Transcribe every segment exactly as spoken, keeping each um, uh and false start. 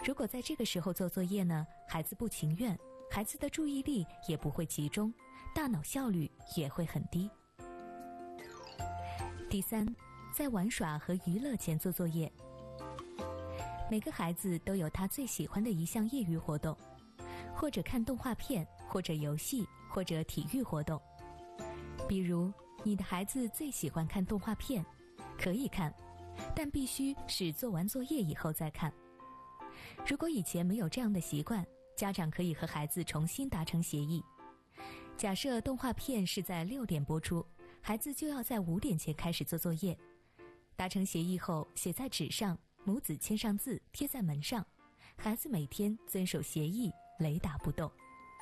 如果在这个时候做作业呢，孩子不情愿，孩子的注意力也不会集中，大脑效率也会很低。第三，在玩耍和娱乐前做作业。每个孩子都有他最喜欢的一项业余活动，或者看动画片，或者游戏，或者体育活动。比如你的孩子最喜欢看动画片，可以看，但必须是做完作业以后再看。如果以前没有这样的习惯，家长可以和孩子重新达成协议。假设动画片是在六点播出，孩子就要在五点前开始做作业。达成协议后，写在纸上，母子签上字，贴在门上，孩子每天遵守协议，雷打不动。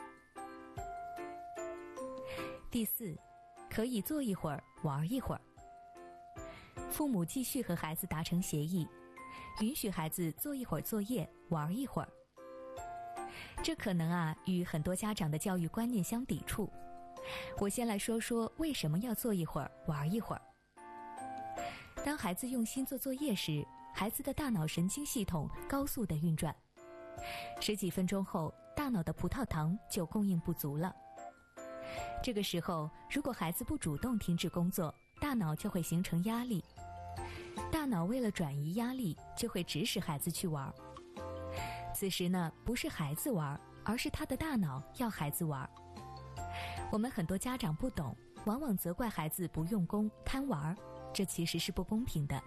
第四，可以坐一会儿，玩一会儿。父母继续和孩子达成协议，允许孩子做一会儿作业，玩一会儿。这可能啊，与很多家长的教育观念相抵触。我先来说说为什么要做一会儿，玩一会儿。当孩子用心做作业时，孩子的大脑神经系统高速的运转，十几分钟后，大脑的葡萄糖就供应不足了。这个时候，如果孩子不主动停止工作，大脑就会形成压力。大脑为了转移压力，就会指使孩子去玩。此时呢，不是孩子玩，而是他的大脑要孩子玩。我们很多家长不懂，往往责怪孩子不用功、贪玩，这其实是不公平的。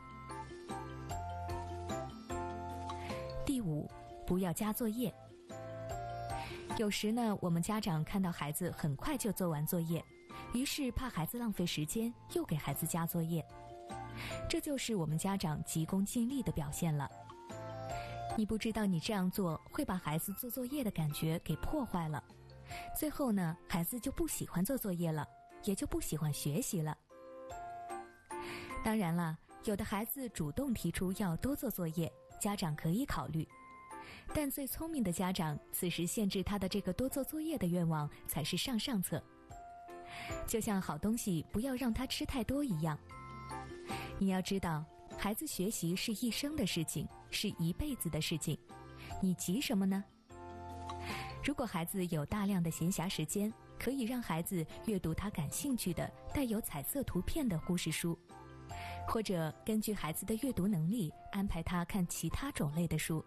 第五，不要加作业。有时呢，我们家长看到孩子很快就做完作业，于是怕孩子浪费时间，又给孩子加作业。这就是我们家长急功近利的表现了。你不知道你这样做会把孩子做作业的感觉给破坏了，最后呢，孩子就不喜欢做作业了，也就不喜欢学习了。当然了，有的孩子主动提出要多做作业，家长可以考虑，但最聪明的家长此时限制他的这个多做作业的愿望才是上上策。就像好东西不要让他吃太多一样，你要知道，孩子学习是一生的事情，是一辈子的事情，你急什么呢？如果孩子有大量的闲暇时间，可以让孩子阅读他感兴趣的带有彩色图片的故事书，或者根据孩子的阅读能力安排他看其他种类的书。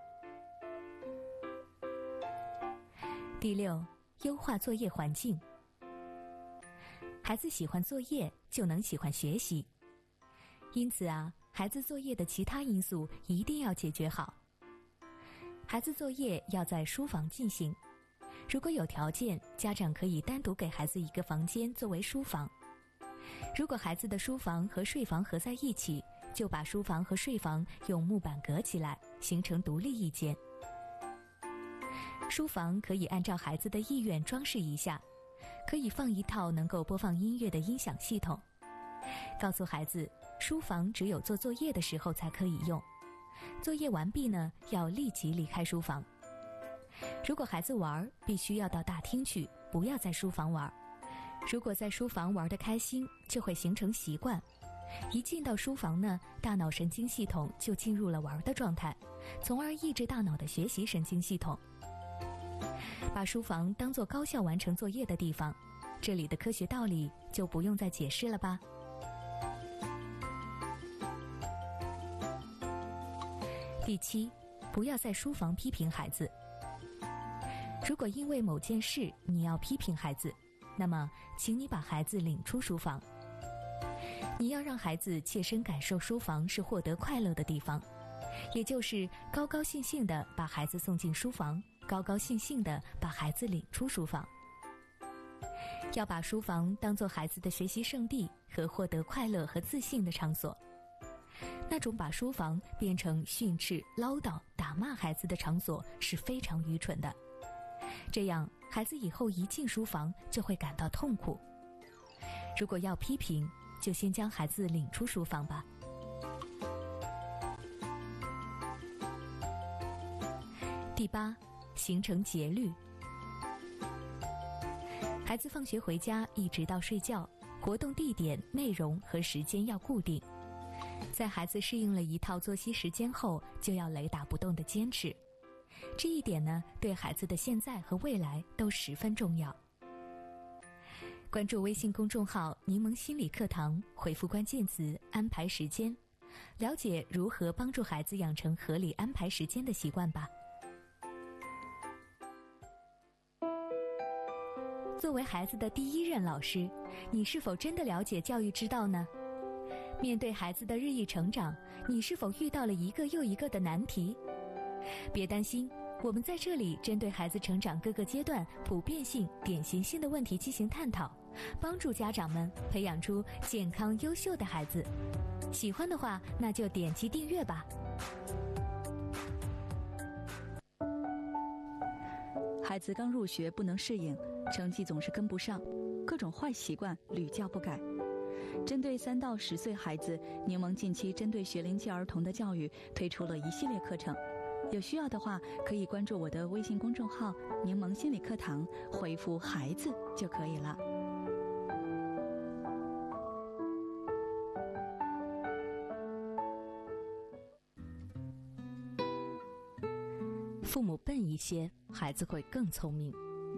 第六，优化作业环境。孩子喜欢作业，就能喜欢学习。因此啊，孩子作业的其他因素一定要解决好。孩子作业要在书房进行，如果有条件，家长可以单独给孩子一个房间作为书房。如果孩子的书房和睡房合在一起，就把书房和睡房用木板隔起来，形成独立一间。书房可以按照孩子的意愿装饰一下，可以放一套能够播放音乐的音响系统。告诉孩子，书房只有做作业的时候才可以用，作业完毕呢，要立即离开书房。如果孩子玩，必须要到大厅去，不要在书房玩。如果在书房玩得开心，就会形成习惯。一进到书房呢，大脑神经系统就进入了玩的状态，从而抑制大脑的学习神经系统。把书房当作高效完成作业的地方，这里的科学道理就不用再解释了吧。第七，不要在书房批评孩子。如果因为某件事你要批评孩子，那么请你把孩子领出书房。你要让孩子切身感受书房是获得快乐的地方，也就是高高兴兴地把孩子送进书房，高高兴兴地把孩子领出书房。要把书房当作孩子的学习圣地和获得快乐和自信的场所。那种把书房变成训斥、唠叨、打骂孩子的场所是非常愚蠢的。这样，孩子以后一进书房就会感到痛苦。如果要批评，就先将孩子领出书房吧。第八，形成节律。孩子放学回家一直到睡觉，活动地点、内容和时间要固定。在孩子适应了一套作息时间后，就要雷打不动地坚持， 这一点呢，对孩子的现在和未来都十分重要。关注微信公众号柠檬心理课堂，回复关键词安排时间，了解如何帮助孩子养成合理安排时间的习惯吧。作为孩子的第一任老师，你是否真的了解教育之道呢？面对孩子的日益成长，你是否遇到了一个又一个的难题？别担心，我们在这里针对孩子成长各个阶段普遍性、典型性的问题进行探讨，帮助家长们培养出健康优秀的孩子。喜欢的话，那就点击订阅吧。 孩子刚入学不能适应，成绩总是跟不上，各种坏习惯屡教不改。针对三到十岁孩子，柠檬近期针对学龄期儿童的教育推出了一系列课程。有需要的话，可以关注我的微信公众号“柠檬心理课堂”，回复“孩子”就可以了。 父母笨一些，孩子会更聪明。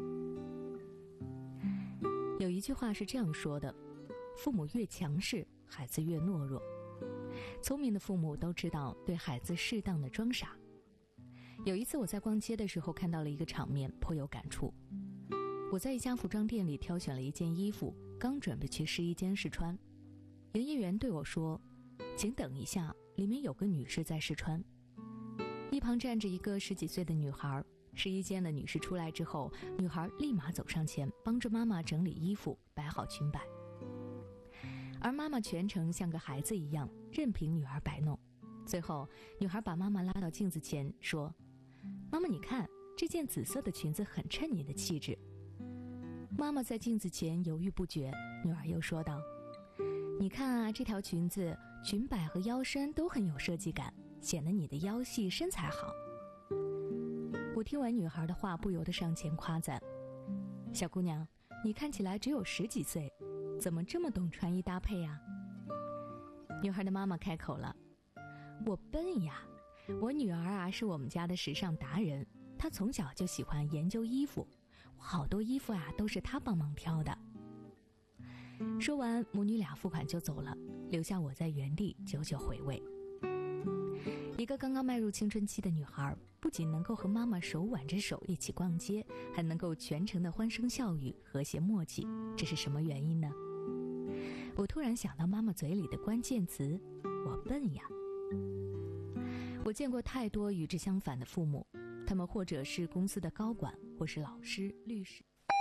有一句话是这样说的：父母越强势，孩子越懦弱。聪明的父母都知道对孩子适当的装傻。有一次我在逛街的时候看到了一个场面，颇有感触。我在一家服装店里挑选了一件衣服，刚准备去试衣间试穿，营业员对我说：“请等一下，里面有个女士在试穿。”一旁站着一个十几岁的女孩，试衣间的女士出来之后，女孩立马走上前帮着妈妈整理衣服，摆好裙摆。而妈妈全程像个孩子一样，任凭女儿摆弄。最后，女孩把妈妈拉到镜子前说：“妈妈，你看，这件紫色的裙子很衬你的气质。”妈妈在镜子前犹豫不决，女儿又说道：“你看啊，这条裙子裙摆和腰身都很有设计感，显得你的腰细身材好。”我听完女孩的话，不由得上前夸赞：“小姑娘，你看起来只有十几岁，怎么这么懂穿衣搭配啊？”女孩的妈妈开口了：“我笨呀，我女儿啊是我们家的时尚达人，她从小就喜欢研究衣服，我好多衣服啊都是她帮忙挑的。”说完，母女俩付款就走了，留下我在原地久久回味。一个刚刚迈入青春期的女孩，不仅能够和妈妈手挽着手一起逛街，还能够全程的欢声笑语，和谐默契，这是什么原因呢？我突然想到妈妈嘴里的关键词：我笨呀。我见过太多与之相反的父母，他们或者是公司的高管，或是老师、律师。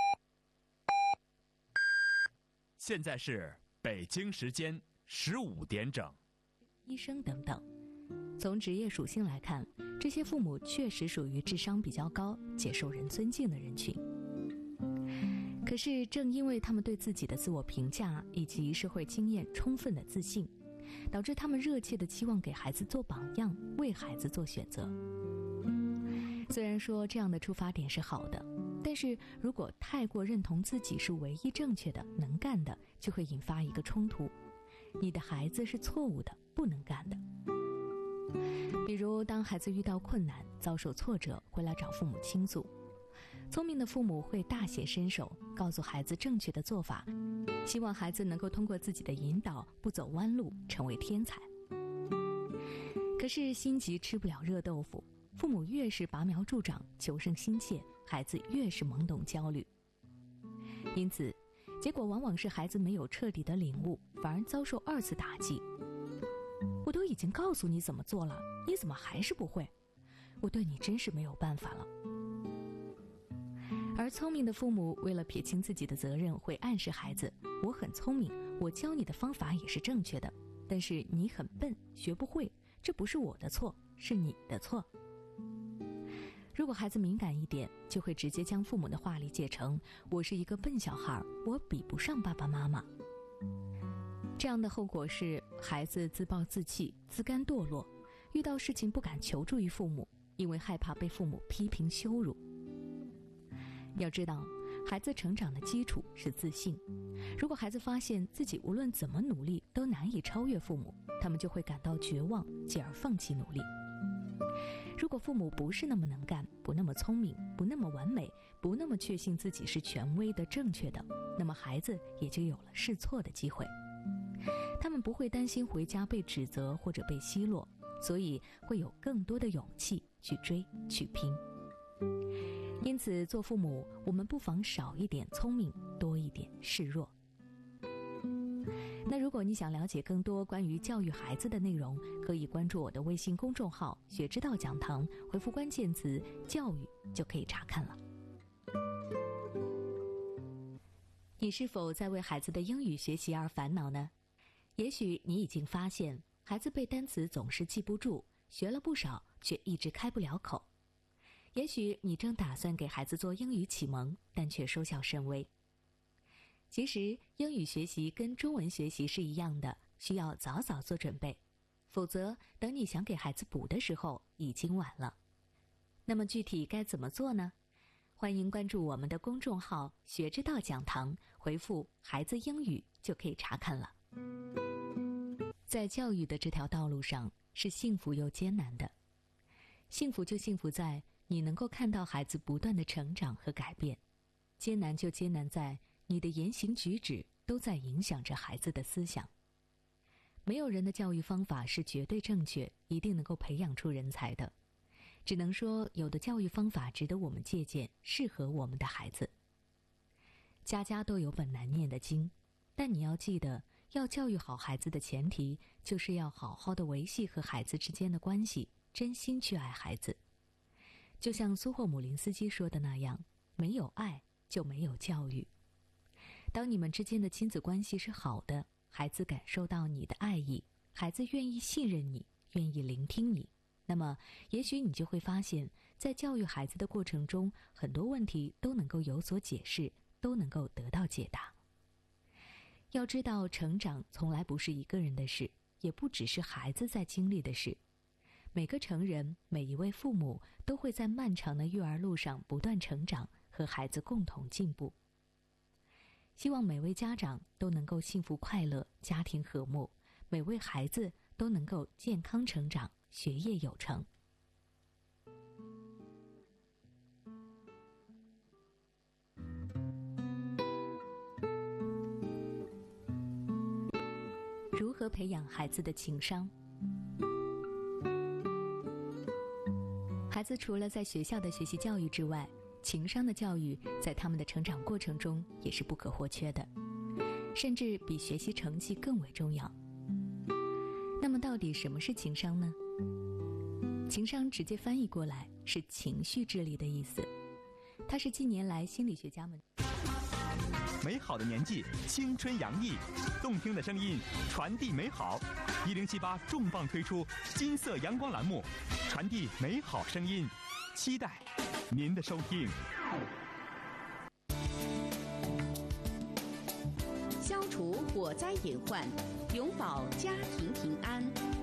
现在是北京时间十五点整， 医生等等。从职业属性来看，这些父母确实属于智商比较高且受人尊敬的人群。可是正因为他们对自己的自我评价以及社会经验充分的自信，导致他们热切地期望给孩子做榜样，为孩子做选择。虽然说这样的出发点是好的，但是如果太过认同自己是唯一正确的、能干的，就会引发一个冲突：你的孩子是错误的、不能干的。比如当孩子遇到困难、遭受挫折，回来找父母倾诉，聪明的父母会大显身手，告诉孩子正确的做法，希望孩子能够通过自己的引导，不走弯路，成为天才。可是心急吃不了热豆腐，父母越是拔苗助长、求胜心切，孩子越是懵懂焦虑。因此，结果往往是孩子没有彻底的领悟，反而遭受二次打击。我都已经告诉你怎么做了，你怎么还是不会？我对你真是没有办法了。而聪明的父母为了撇清自己的责任，会暗示孩子：我很聪明，我教你的方法也是正确的，但是你很笨，学不会，这不是我的错，是你的错。如果孩子敏感一点，就会直接将父母的话理解成：我是一个笨小孩，我比不上爸爸妈妈。这样的后果是孩子自暴自弃、自甘堕落，遇到事情不敢求助于父母，因为害怕被父母批评羞辱。要知道，孩子成长的基础是自信。如果孩子发现自己无论怎么努力都难以超越父母，他们就会感到绝望，继而放弃努力。 如果父母不是那么能干，不那么聪明，不那么完美，不那么确信自己是权威的、正确的，那么孩子也就有了试错的机会。他们不会担心回家被指责或者被奚落，所以会有更多的勇气去追、去拼。因此，做父母，我们不妨少一点聪明，多一点示弱。那如果你想了解更多关于教育孩子的内容，可以关注我的微信公众号“学之道讲堂”，回复关键词“教育”就可以查看了。你是否在为孩子的英语学习而烦恼呢？也许你已经发现，孩子背单词总是记不住，学了不少却一直开不了口。也许你正打算给孩子做英语启蒙，但却收效甚微。其实，英语学习跟中文学习是一样的，需要早早做准备，否则等你想给孩子补的时候，已经晚了。那么具体该怎么做呢？欢迎关注我们的公众号“学之道讲堂”，回复“孩子英语”就可以查看了。在教育的这条道路上，是幸福又艰难的。幸福就幸福在你能够看到孩子不断的成长和改变，艰难就艰难在你的言行举止都在影响着孩子的思想。没有人的教育方法是绝对正确，一定能够培养出人才的。只能说，有的教育方法值得我们借鉴，适合我们的孩子。家家都有本难念的经，但你要记得，要教育好孩子的前提，就是要好好的维系和孩子之间的关系，真心去爱孩子。就像苏霍姆林斯基说的那样，没有爱就没有教育。当你们之间的亲子关系是好的，孩子感受到你的爱意，孩子愿意信任你，愿意聆听你，那么也许你就会发现，在教育孩子的过程中，很多问题都能够有所解释，都能够得到解答。要知道，成长从来不是一个人的事，也不只是孩子在经历的事。每个成人，每一位父母都会在漫长的育儿路上不断成长，和孩子共同进步。希望每位家长都能够幸福快乐，家庭和睦，每位孩子都能够健康成长，学业有成。如何培养孩子的情商？孩子除了在学校的学习教育之外，情商的教育在他们的成长过程中也是不可或缺的，甚至比学习成绩更为重要。那么到底什么是情商呢？情商直接翻译过来是情绪智力的意思，它是近年来心理学家们美好的年纪，青春洋溢，动听的声音传递美好。一零七八重磅推出金色阳光栏目，传递美好声音，期待您的收听。 消除火灾隐患，永保家庭平安。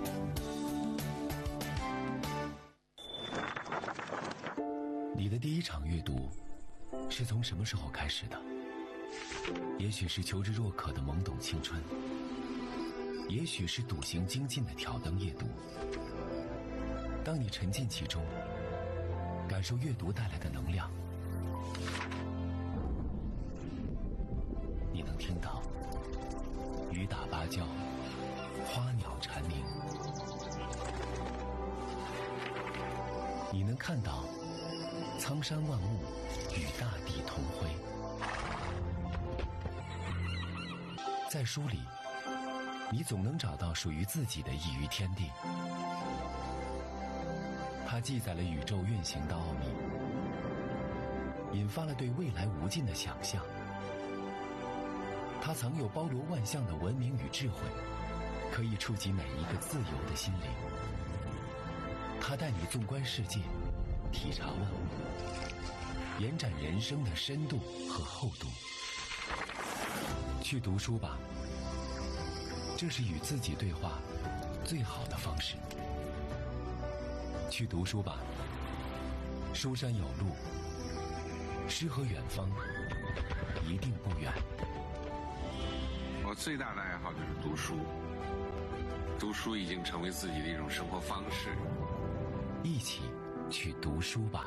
你的第一场阅读是从什么时候开始的？也许是求知若渴的懵懂青春，也许是笃行精进的挑灯夜读。当你沉浸其中，感受阅读带来的能量，你能听到雨打芭蕉，花鸟蝉鸣，你能看到苍山万物与大地同辉。在书里，你总能找到属于自己的一隅天地。它记载了宇宙运行的奥秘，引发了对未来无尽的想象。它藏有包罗万象的文明与智慧，可以触及每一个自由的心灵。它带你纵观世界，体察万物，延展人生的深度和厚度。去读书吧，这是与自己对话最好的方式。去读书吧，书山有路，诗和远方一定不远。 我最大的爱好就是读书，读书已经成为自己的一种生活方式。 一起去读书吧。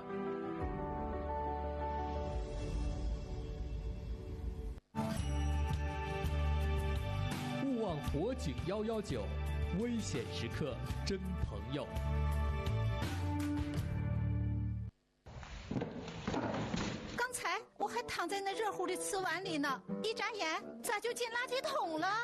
勿忘火警幺幺九，危险时刻真朋友。 刚才我还躺在那热乎的瓷碗里呢，一眨眼咋就进垃圾桶了？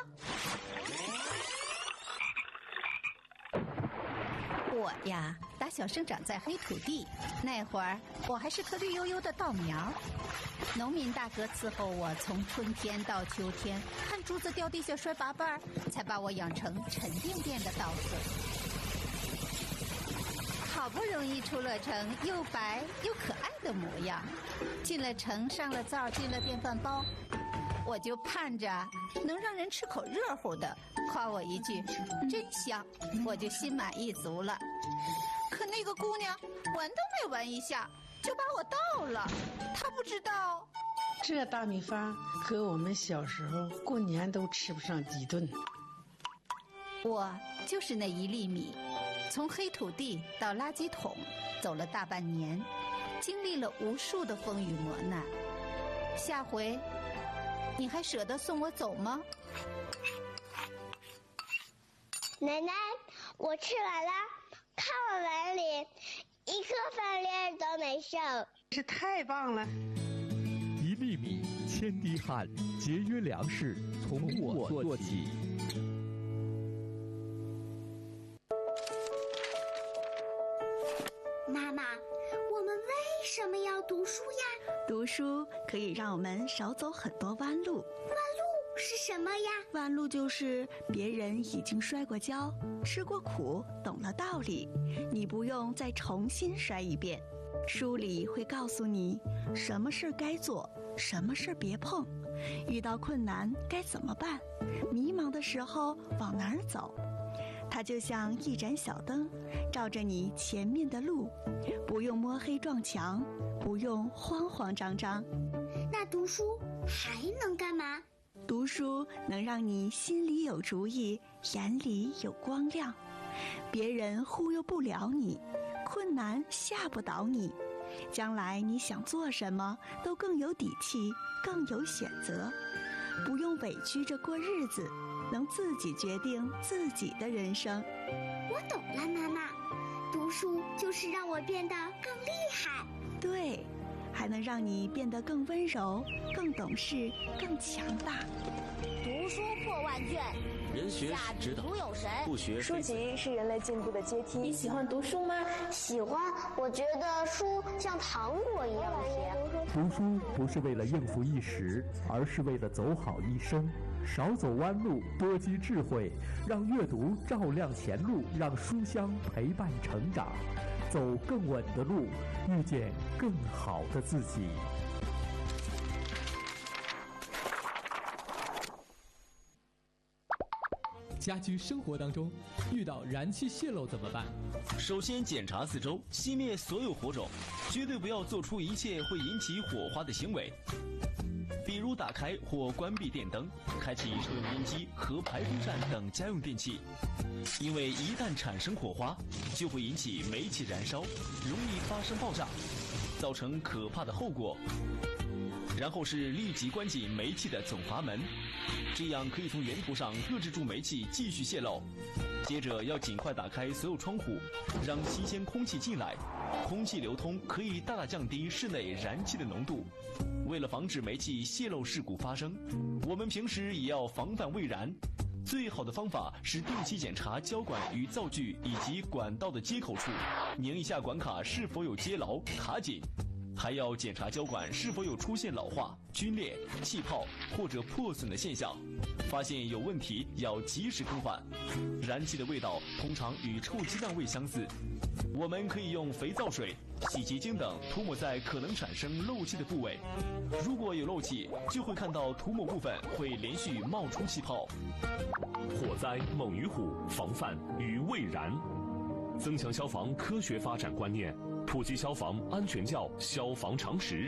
我呀，打小生长在黑土地，那会儿我还是颗绿油油的稻苗。农民大哥伺候我从春天到秋天，看竹子掉地下摔八瓣，才把我养成沉甸甸的稻穗。好不容易出了城，又白又可爱的模样，进了城，上了灶，进了电饭煲，我就盼着能让人吃口热乎的，夸我一句真香，我就心满意足了。可那个姑娘闻都没闻一下就把我倒了，她不知道这大米饭搁我们小时候过年都吃不上几顿。 我就是那一粒米，从黑土地到垃圾桶走了大半年，经历了无数的风雨磨难。下回你还舍得送我走吗？ 奶奶，我吃完了，看我碗里一颗饭粒儿都没剩， 这太棒了！ 一粒米，千滴汗，节约粮食，从我做起。 妈妈，我们为什么要读书呀？ 读书可以让我们少走很多弯路。 弯路是什么呀？ 弯路就是别人已经摔过跤，吃过苦，懂了道理，你不用再重新摔一遍。书里会告诉你什么事该做，什么事别碰，遇到困难该怎么办，迷茫的时候往哪儿走。它就像一盏小灯，照着你前面的路，不用摸黑撞墙，不用慌慌张张。 那读书还能干嘛？ 读书能让你心里有主意，眼里有光亮，别人忽悠不了你，困难吓不倒你，将来你想做什么都更有底气，更有选择，不用委屈着过日子，能自己决定自己的人生。 我懂了，妈妈，读书就是让我变得更厉害。 对，还能让你变得更温柔，更懂事，更强大。 读书破万卷， 人学是指导，不学书籍是人类进步的阶梯。 你喜欢读书吗？喜欢，我觉得书像糖果一样甜。 读书不是为了应付一时，而是为了走好一生。少走弯路，多积智慧，让阅读照亮前路，让书香陪伴成长，走更稳的路，遇见更好的自己。 家居生活当中遇到燃气泄漏怎么办？ 首先检查四周，熄灭所有火种，绝对不要做出一切会引起火花的行为，比如打开或关闭电灯，开启抽油烟机和排风扇等家用电器，因为一旦产生火花，就会引起煤气燃烧，容易发生爆炸，造成可怕的后果。然后是立即关紧煤气的总阀门，这样可以从源头上遏制住煤气继续泄漏。接着要尽快打开所有窗户，让新鲜空气进来，空气流通可以大大降低室内燃气的浓度。为了防止煤气泄漏事故发生，我们平时也要防范未燃。最好的方法是定期检查胶管与灶具以及管道的接口处，拧一下管卡是否有接牢卡紧，还要检查胶管是否有出现老化、皲裂、气泡或者破损的现象，发现有问题要及时更换。燃气的味道通常与臭鸡蛋味相似，我们可以用肥皂水、洗洁精等涂抹在可能产生漏气的部位，如果有漏气，就会看到涂抹部分会连续冒出气泡。 火灾猛于虎，防范于未然。增强消防科学发展观念，普及消防安全教消防常识。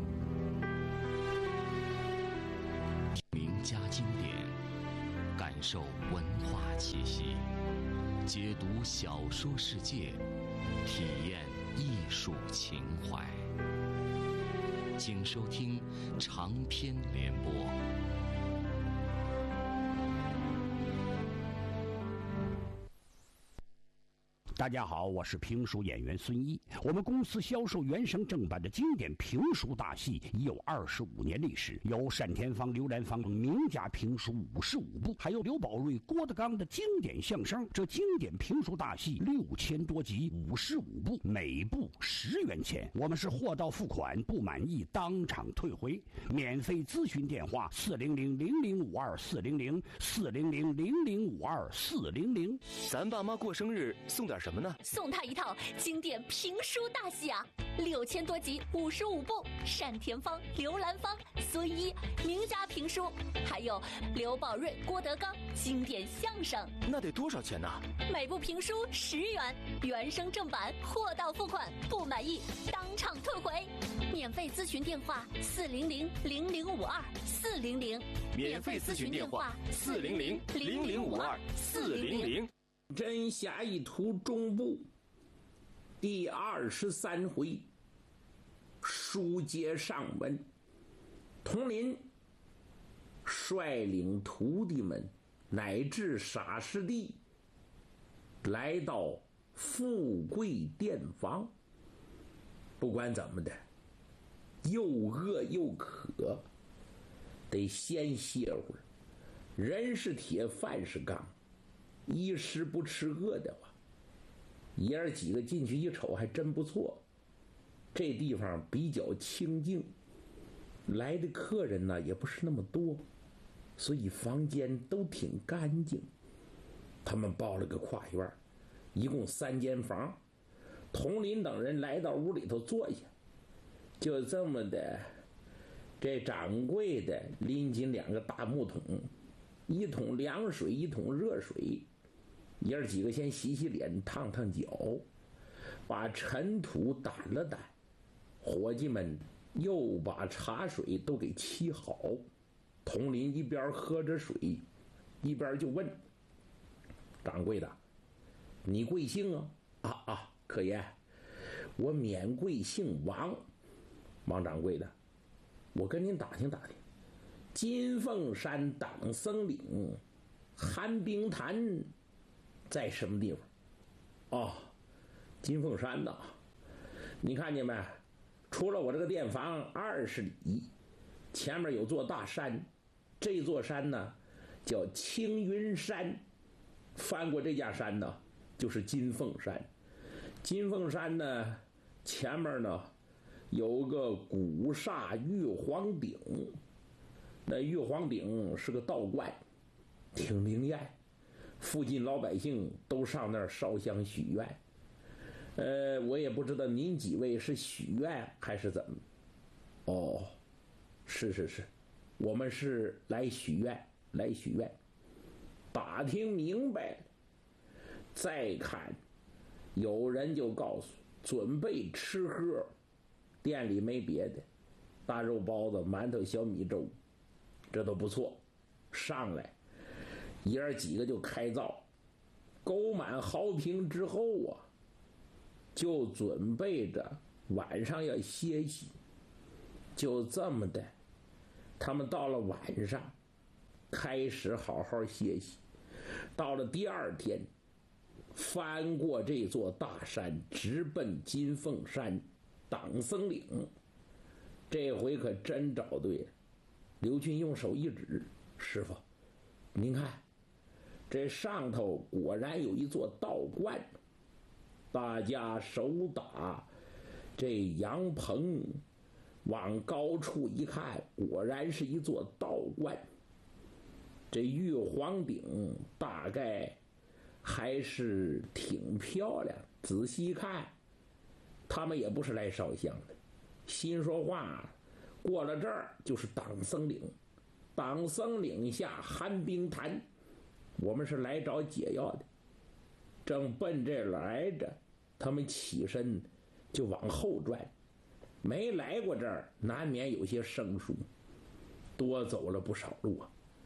名家经典，感受受文化气息，解读小说世界，体验艺术情怀。请收听长篇联播。 大家好，我是评书演员孙一。我们公司销售原声正版的经典评书大戏已有二十五年历史，有单田芳、刘兰芳等名家评书五十五部，还有刘宝瑞、郭德纲的经典相声。这经典评书大戏六千多集，五十五部，每部十元钱。我们是货到付款，不满意当场退回。免费咨询电话：四零零零零五二四零零四零零零零五二四零零。 咱爸妈过生日送点什么？ 送他一套经典评书大戏啊，六千多集，五十五部，单田芳、刘兰芳、孙一名家评书，还有刘宝瑞、郭德纲经典相声。 那得多少钱呢？ 每部评书十元，原声正版，货到付款，不满意当场退回。免费咨询电话：四零零零零五二四零零。 免费咨询电话：四零零零零五二四零零。 真侠一图中部第二十三回，书接上文。佟林率领徒弟们乃至傻师弟来到富贵店房，不管怎么的，又饿又渴，得先歇会儿。人是铁，饭是钢，一时不吃饿的话，爷儿几个进去一瞅，还真不错。这地方比较清静，来的客人呢也不是那么多，所以房间都挺干净。他们包了个跨院，一共三间房。佟林等人来到屋里头坐下，就这么的，这掌柜的拎进两个大木桶，一桶凉水，一桶热水。爷儿几个先洗洗脸，烫烫脚，把尘土掸了掸。伙计们又把茶水都给沏好。佟林一边喝着水，一边就问掌柜的：“你贵姓啊？”“啊啊，客爷，我免贵姓王。”“王掌柜的，我跟您打听打听，金凤山党僧岭寒冰潭在什么地方？”“哦，金凤山呐，你看见没？除了我这个店房二十里，前面有座大山，这座山呢叫青云山。翻过这架山呢，就是金凤山。金凤山呢，前面呢有个古刹玉皇顶，那玉皇顶是个道观，挺灵验。附近老百姓都上那儿烧香许愿，呃，我也不知道您几位是许愿还是怎么。”“哦，是是是，我们是来许愿，来许愿。打听明白了，再看，有人就告诉准备吃喝，店里没别的，大肉包子、馒头、小米粥，这都不错。上来。”爷儿几个就开灶，勾满豪瓶之后啊，就准备着晚上要歇息。就这么的，他们到了晚上开始好好歇息。到了第二天，翻过这座大山，直奔金凤山党僧岭。这回可真找对了。刘俊用手一指：“师傅，您看，这上头果然有一座道观。”大家手打这羊棚，往高处一看，果然是一座道观。这玉皇顶大概还是挺漂亮，仔细看，他们也不是来烧香的，心说话，过了这儿就是党僧岭，党僧岭下寒冰潭，我们是来找解药的。正奔这来着，他们起身就往后转，没来过这儿，难免有些生疏，多走了不少路啊。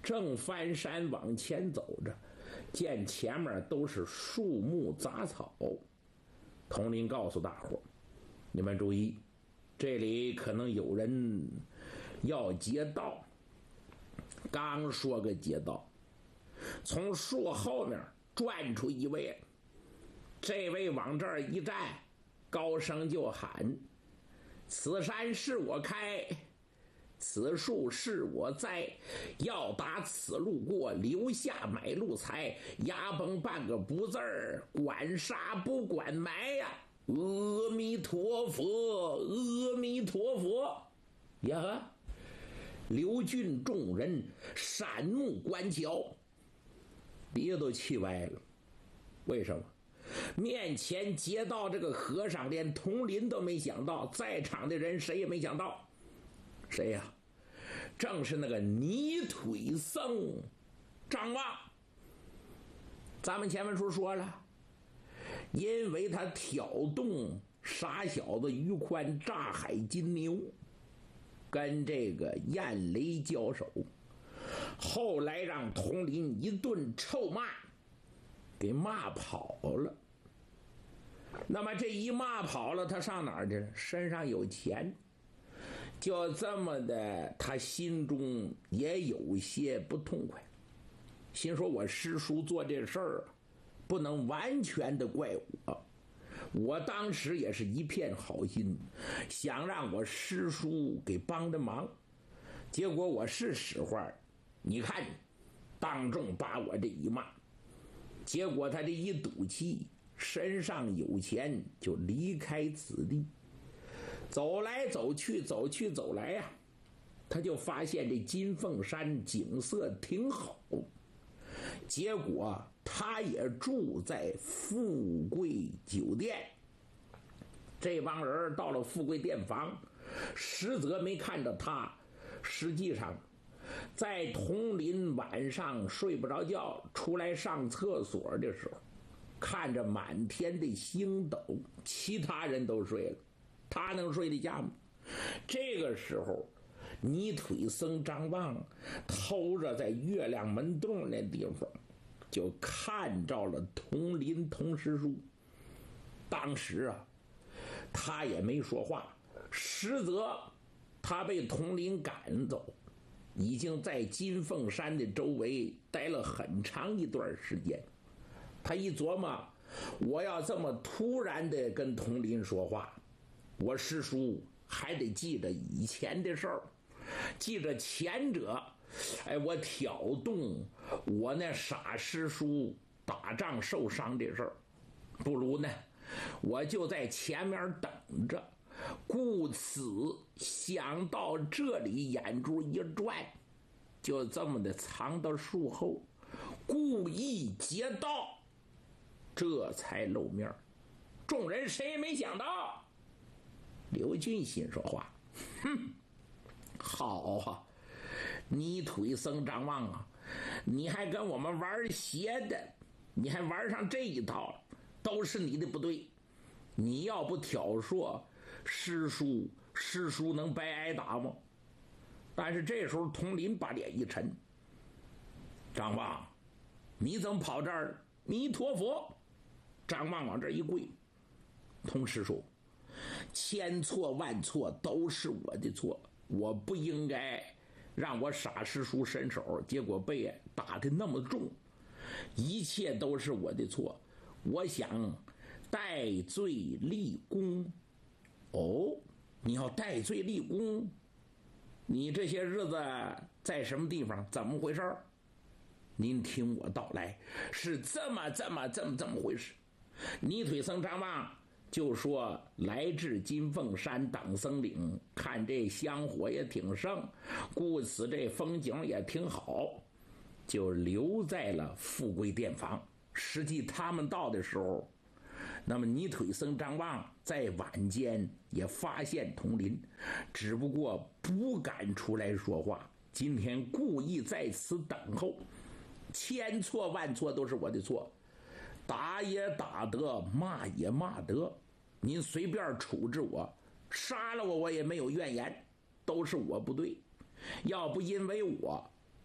正翻山往前走着，见前面都是树木杂草。统领告诉大伙，你们注意，这里可能有人要劫道。刚说个劫道，从树后面转出一位，这位往这儿一站，高声就喊：此山是我开，此树是我栽，要打此路过，留下买路财，牙崩半个不字儿，管杀不管埋呀！阿弥陀佛，阿弥陀佛呀！刘俊众人闪目观瞧，鼻子都气歪了。为什么？面前劫道这个和尚连统领都没想到，在场的人谁也没想到。谁呀？正是那个泥腿僧张望。咱们前面书说了，因为他挑动傻小子于宽炸海金牛，跟这个燕雷交手，后来让统领一顿臭骂，给骂跑了。那么这一骂跑了，他上哪儿去了？身上有钱，就这么的，他心中也有些不痛快，心说我师叔做这事儿不能完全的怪我，我当时也是一片好心，想让我师叔给帮着忙，结果我是使唤，你看当众把我这一骂，结果他这一赌气，身上有钱，就离开此地，走来走去走去走来呀、啊，他就发现这金凤山景色挺好，结果他也住在富贵酒店。这帮人到了富贵店房，实则没看着他，实际上在统领晚上睡不着觉出来上厕所的时候，看着满天的星斗，其他人都睡了，他能睡得下吗？这个时候泥腿僧张望偷着在月亮门洞那地方就看着了统领童师叔。当时啊他也没说话，实则他被统领赶走，已经在金凤山的周围待了很长一段时间。他一琢磨，我要这么突然的跟统领说话，我师叔还得记着以前的事儿，记着前者，哎，我挑动我那傻师叔打仗受伤的事儿，不如呢我就在前面等着，故此想到这里，眼珠一转，就这么的藏到树后，故意劫道，这才露面。众人谁也没想到。刘俊心说话，哼，好啊，泥腿僧张望啊，你还跟我们玩邪的，你还玩上这一套，都是你的不对。你要不挑唆师叔，师叔能白挨打吗？但是这时候统领把脸一沉，张望，你怎么跑这儿？弥陀佛！张望往这一跪，童师叔，千错万错都是我的错，我不应该让我傻师叔伸手，结果被打得那么重，一切都是我的错，我想戴罪立功。哦，你要戴罪立功？你这些日子在什么地方？怎么回事？您听我道来，是这么这么这么这么回事。泥腿僧张望就说来至金凤山党僧岭，看这香火也挺盛，故此这风景也挺好，就留在了富贵店房。实际他们到的时候，那么泥腿僧张望在晚间也发现统领，只不过不敢出来说话，今天故意在此等候，千错万错都是我的错，打也打得，骂也骂得，您随便处置我，杀了我我也没有怨言，都是我不对，要不因为我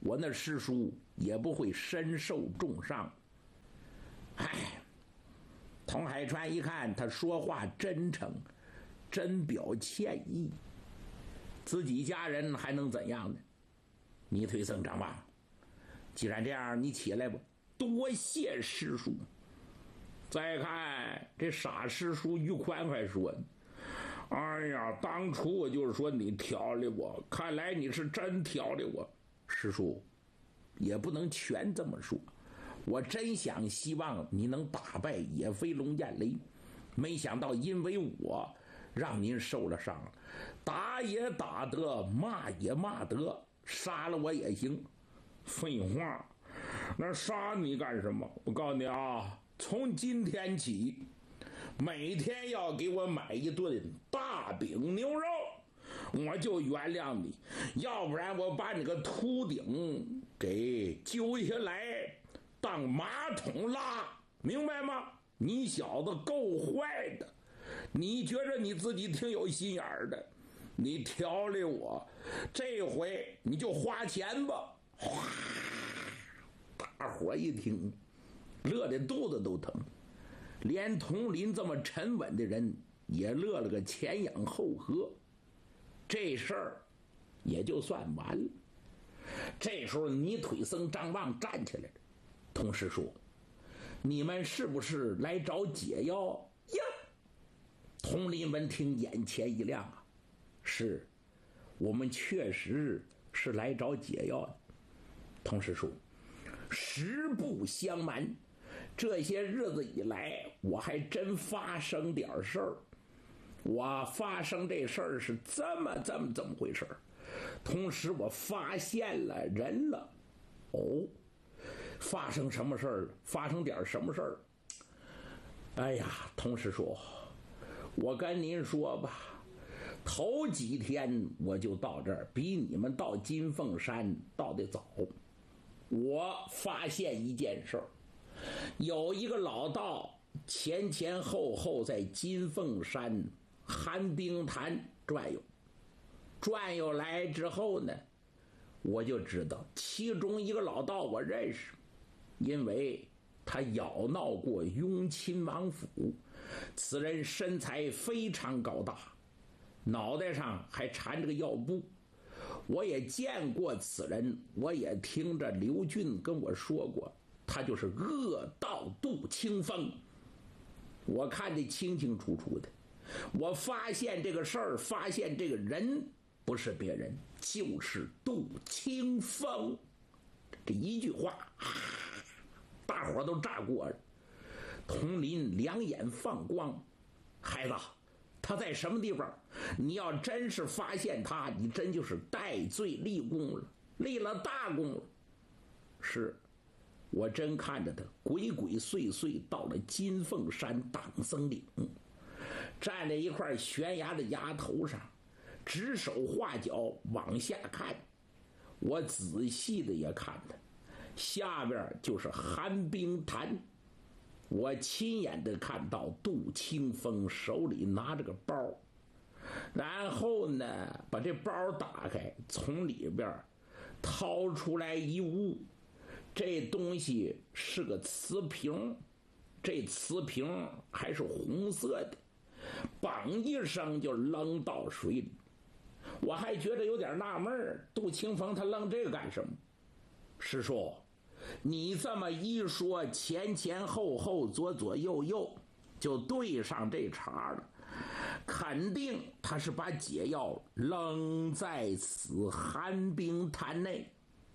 我那师叔也不会身受重伤。哎，童海川一看他说话真诚，真表歉意，自己家人还能怎样呢？你推僧长吧，既然这样，你起来吧，多谢师叔。再看这傻师叔于宽还说：“哎呀，当初我就是说你挑了我，看来你是真挑了我。师叔，也不能全这么说，我真想希望你能打败野飞龙燕雷，没想到因为我让您受了伤，打也打得，骂也骂得，杀了我也行。废话，那杀你干什么？我告诉你啊，从今天起，每天要给我买一顿大饼牛肉，我就原谅你，要不然我把你个秃顶给揪下来当马桶拉，明白吗？你小子够坏的，你觉着你自己挺有心眼儿的，你挑了我，这回你就花钱吧。哗，大伙一听，乐得肚子都疼，连佟林这么沉稳的人也乐了个前仰后合。这事儿也就算完了。这时候泥腿僧张望站起来了，同师说：“你们是不是来找解药呀？”佟林闻听眼前一亮啊，是，我们确实是来找解药的。同师说：“实不相瞒，这些日子以来，我还真发生点事儿。我发生这事儿是这么这么这么回事儿，同时我发现了人了。”哦，发生什么事儿？发生点什么事儿？哎呀，同师说，我跟您说吧，头几天我就到这儿，比你们到金凤山到得早。我发现一件事儿，有一个老道前前后后在金凤山寒冰潭转悠，转悠来之后呢，我就知道其中一个老道我认识，因为他咬闹过雍亲王府，此人身材非常高大，脑袋上还缠着个药布。我也见过此人，我也听着刘俊跟我说过，他就是恶道杜清风。我看得清清楚楚的，我发现这个事儿，发现这个人不是别人，就是杜清风。这一句话，大伙都炸锅了。佟林两眼放光：“孩子，他在什么地方？你要真是发现他，你真就是戴罪立功了，立了大功了。”是，我真看着他鬼鬼祟祟到了金凤山党僧岭，站在一块悬崖的崖头上，指手画脚往下看。我仔细的也看他，下边就是寒冰潭。我亲眼的看到杜清风手里拿着个包，然后呢把这包打开，从里边掏出来一物，这东西是个瓷瓶，这瓷瓶还是红色的，梆一声就扔到水里。我还觉得有点纳闷，杜清风他扔这个干什么？师叔，你这么一说，前前后后左左右右就对上这茬了，肯定他是把解药扔在此寒冰潭内。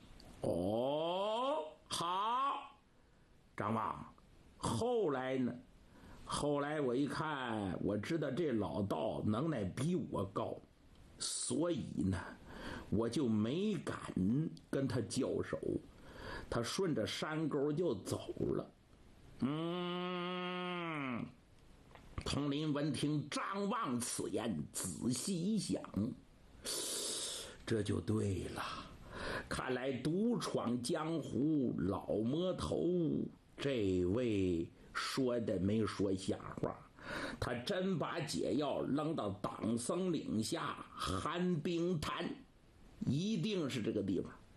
哦，好，张望，后来呢？后来我一看，我知道这老道能耐比我高，所以呢，我就没敢跟他交手。他顺着山沟就走了。嗯，佟林闻听张望此言，仔细一想，这就对了。看来独闯江湖老魔头这位说的没说瞎话，他真把解药扔到党僧岭下寒冰潭，一定是这个地方。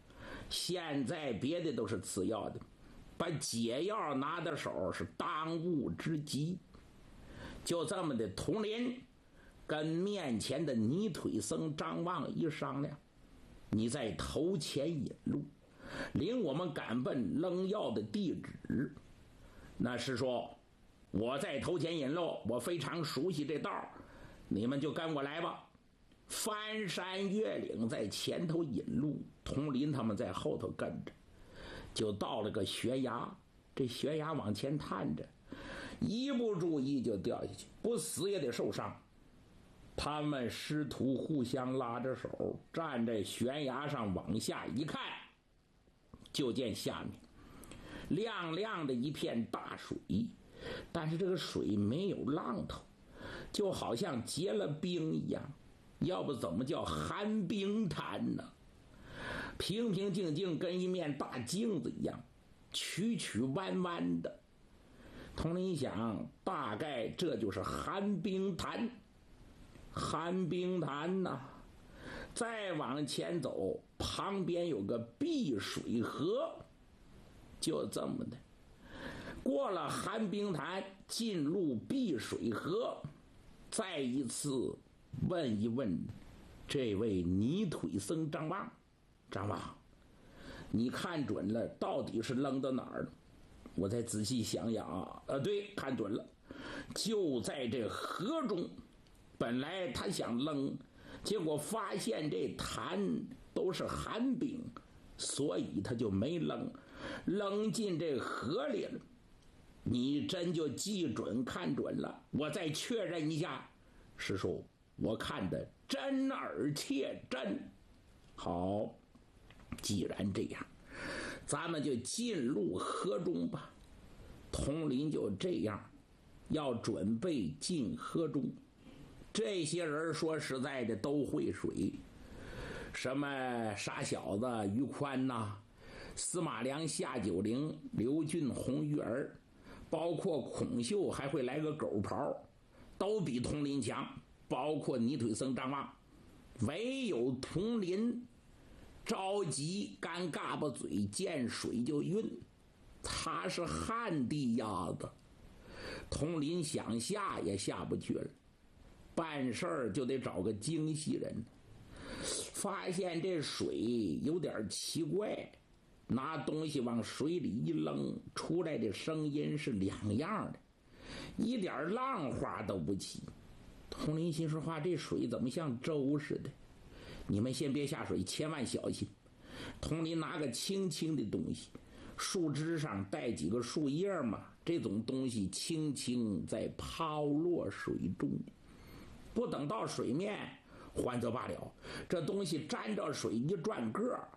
现在别的都是次要的，把解药拿到手是当务之急。就这么的，童林跟面前的泥腿僧张望一商量，你在头前引路，领我们赶奔扔药的地址。那是说我在头前引路，我非常熟悉这道，你们就跟我来吧。翻山越岭在前头引路，童林他们在后头跟着，就到了个悬崖。这悬崖往前探着，一不注意就掉下去，不死也得受伤。他们师徒互相拉着手，站在悬崖上往下一看，就见下面亮亮的一片大水，但是这个水没有浪头，就好像结了冰一样，要不怎么叫寒冰潭呢？平平静静，跟一面大镜子一样，曲曲弯弯的。童林想，大概这就是寒冰潭。寒冰潭呐、啊，再往前走，旁边有个碧水河，就这么的，过了寒冰潭，进入碧水河，再一次问一问这位泥腿僧张望，张望，你看准了，到底是扔到哪儿了？我再仔细想想啊，呃，对，看准了，就在这河中。本来他想扔，结果发现这潭都是寒冰，所以他就没扔，扔进这河里了。你真就记准看准了，我再确认一下。师叔，我看的真而切真。好，既然这样，咱们就进入河中吧。童林就这样，要准备进河中。这些人说实在的都会水，什么傻小子于宽呐、啊、司马良、夏九龄、刘俊、红玉儿，包括孔秀还会来个狗刨，都比童林强，包括泥腿僧张望。唯有童林着急干嘎巴嘴，见水就晕，他是旱地鸭子，童林想下也下不去了。办事儿就得找个精细人，发现这水有点奇怪，拿东西往水里一扔，出来的声音是两样的，一点浪花都不起。童林心说话，这水怎么像粥似的？你们先别下水，千万小心。童林拿个轻轻的东西，树枝上带几个树叶嘛，这种东西轻轻在抛落水中。不等到水面，还则罢了，这东西沾着水一转个儿，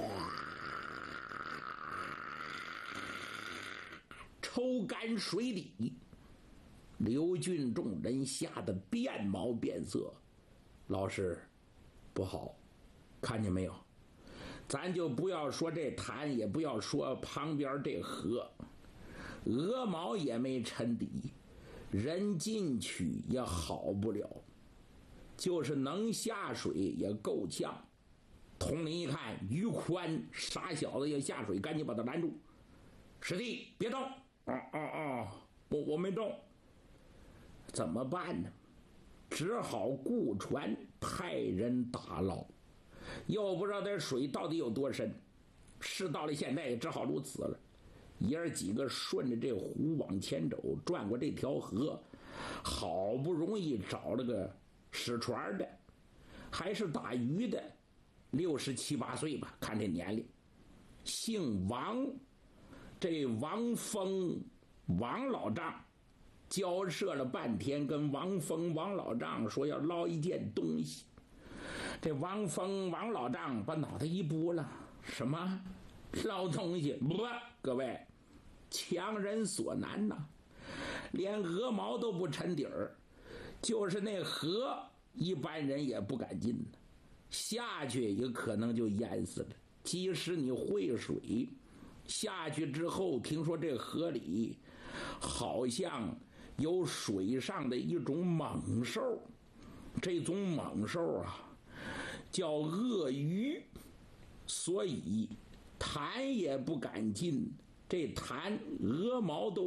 抽干水底。刘俊众人吓得变毛变色。老师，不好，看见没有？咱就不要说这潭，也不要说旁边这河，鹅毛也没沉底，人进去也好不了，就是能下水也够呛。童林一看于宽傻小子要下水，赶紧把他拦住。师弟别动！啊啊啊！我我没动。怎么办呢？只好雇船派人打捞，又不知道这水到底有多深。事到了现在也只好如此了。爷儿几个顺着这湖往前走，转过这条河，好不容易找了个使船的，还是打鱼的，六十七八岁吧，看这年龄，姓王，这王峰王老丈交涉了半天，跟王峰王老丈说要捞一件东西。这王峰王老丈把脑袋一拨了，什么捞东西？不，各位，强人所难呐、啊，连鹅毛都不沉底儿，就是那河一般人也不敢进，下去也可能就淹死了。即使你会水，下去之后听说这河里好像有水上的一种猛兽，这种猛兽啊叫鳄鱼，所以坛也不敢进，这坛鹅毛都